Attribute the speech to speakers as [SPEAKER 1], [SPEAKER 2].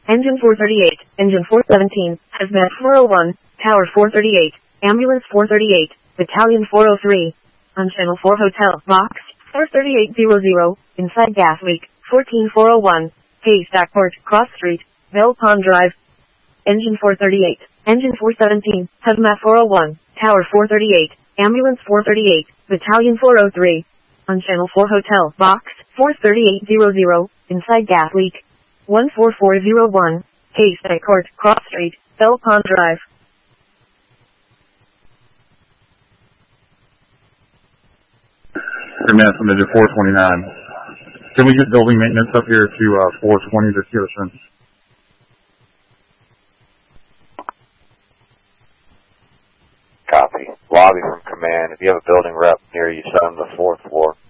[SPEAKER 1] Engine 438, Engine 417, Hazmat 401, Tower 438, Ambulance 438, Battalion 403. On Channel 4 Hotel, Box 43800, inside gas leak, 14401, Haystack Court, Cross Street, Bell Pond Drive. Engine 438, Engine 417, Hazmat 401, Tower 438, Ambulance 438, Battalion 403. On Channel 4 Hotel, Box 43800, inside gas leak, 14401, Haystack Court, Cross Street, Bell Pond Drive.
[SPEAKER 2] Man from Engine 429. Can we get building maintenance up here to 420 to Pearson?
[SPEAKER 3] Copy. Lobby from command. If you have a building rep near you, send them to the 4th floor.